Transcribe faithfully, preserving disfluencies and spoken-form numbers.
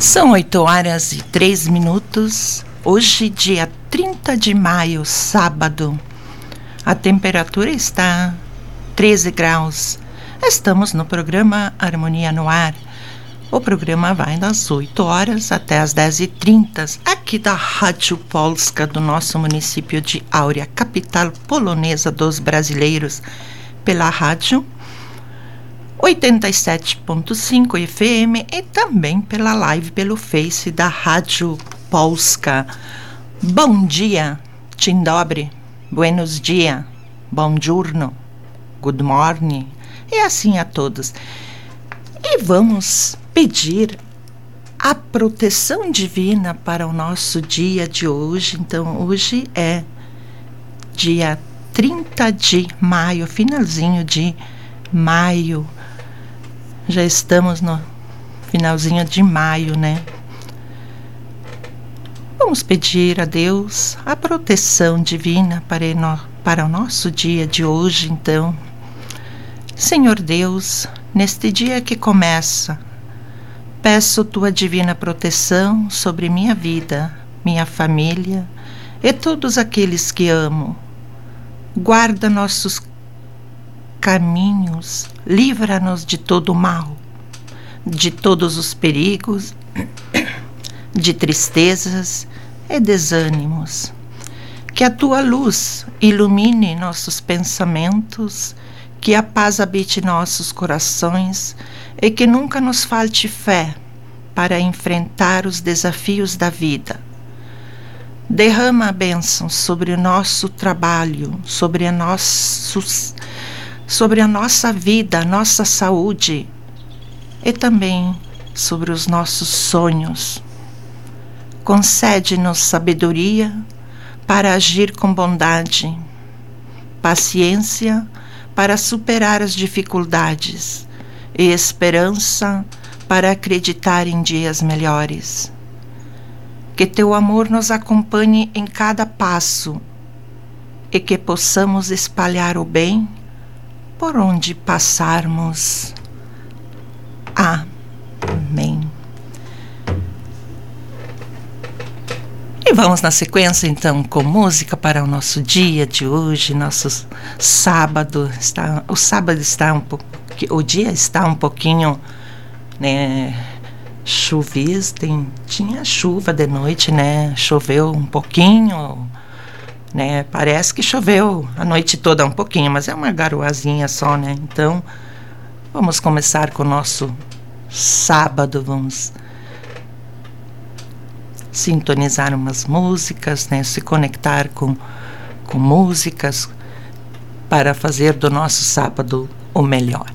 São oito horas e três minutos. Hoje, dia trinta de maio, sábado. A temperatura está treze graus. Estamos no programa Harmonia no Ar. O programa vai das oito horas até as dez e trinta, aqui da Rádio Polska do nosso município de Áurea, capital polonesa dos brasileiros, pela rádio oitenta e sete ponto cinco F M e também pela live pelo Face da Rádio Polska. Bom dia, dzień dobry, buenos dia, buongiorno, good morning e assim a todos. E vamos pedir a proteção divina para o nosso dia de hoje. Então, hoje é dia trinta de maio, finalzinho de maio. Já estamos no finalzinho de maio, né? Vamos pedir a Deus a proteção divina para, no, para o nosso dia de hoje, então. Senhor Deus, neste dia que começa, peço tua divina proteção sobre minha vida, minha família e todos aqueles que amo. Guarda nossos caminhos, livra-nos de todo o mal, de todos os perigos, de tristezas e desânimos. Que a tua luz ilumine nossos pensamentos, que a paz habite nossos corações e que nunca nos falte fé para enfrentar os desafios da vida. Derrama a bênção sobre o nosso trabalho, sobre a, nossos, sobre a nossa vida, a nossa saúde e também sobre os nossos sonhos. Concede-nos sabedoria para agir com bondade, paciência para superar as dificuldades e esperança para acreditar em dias melhores. Que teu amor nos acompanhe em cada passo e que possamos espalhar o bem por onde passarmos. Amém. E vamos na sequência, então, com música para o nosso dia de hoje, nosso sábado. Está, o sábado está um pouco, o dia está um pouquinho, né, chuvis, tem, tinha chuva de noite, né, choveu um pouquinho, né, parece que choveu a noite toda um pouquinho, mas é uma garoazinha só, né, então vamos começar com o nosso sábado, vamos sintonizar umas músicas, né, se conectar com, com músicas para fazer do nosso sábado o melhor.